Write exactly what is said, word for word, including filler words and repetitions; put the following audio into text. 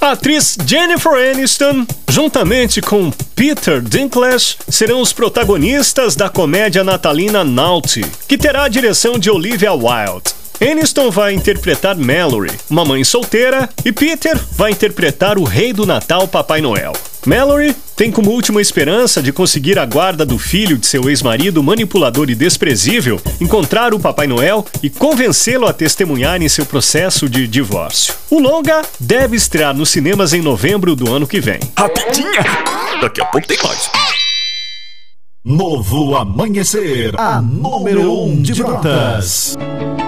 A atriz Jennifer Aniston, juntamente com Peter Dinklage, serão os protagonistas da comédia natalina Naughty, que terá a direção de Olivia Wilde. Aniston vai interpretar Mallory, uma mãe solteira, e Peter vai interpretar o Rei do Natal, Papai Noel. Mallory tem como última esperança de conseguir a guarda do filho de seu ex-marido manipulador e desprezível, encontrar o Papai Noel e convencê-lo a testemunhar em seu processo de divórcio. O longa deve estrear nos cinemas em novembro do ano que vem. Rapidinha! Daqui a pouco tem mais. Novo Amanhecer, a número um de Brotas.